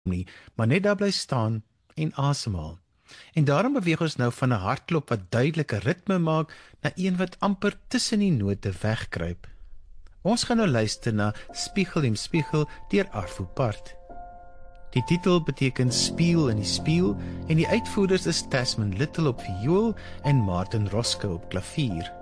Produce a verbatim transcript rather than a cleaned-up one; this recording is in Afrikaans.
nie, maar net daar bly staan en asemhaal. En daarom beweeg ons nou van 'n hartklop wat duidelike ritme maak, na een wat amper tussen die note wegkruip. Ons gaan nou luister na Spiegel en Spiegel deur Arvo Pärt. Die titel beteken Spieël in die spieël en die uitvoerders is Tasman Little op viool en Martin Roske op klavier.